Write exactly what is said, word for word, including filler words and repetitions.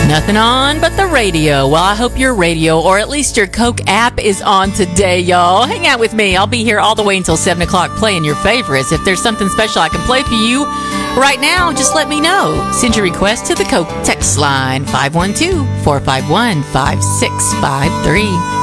Nothing on but the radio. Well, I hope your radio, or at least your Coke app, is on today, y'all. Hang out with me. I'll be here all the way until seven o'clock playing your favorites. If there's something special I can play for you right now, just let me know. Send your request to the Coke text line, five one two, four five one, five six five three.